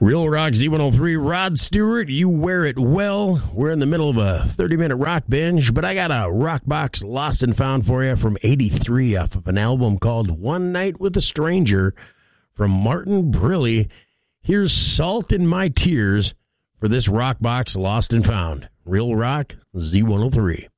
Real Rock Z103, Rod Stewart, you wear it well. We're in the middle of a 30-minute rock binge, but I got a rock box lost and found for you from 83 off of an album called One Night with a Stranger from Martin Brilli. Here's Salt in My Tears for this rock box lost and found. Real Rock Z103.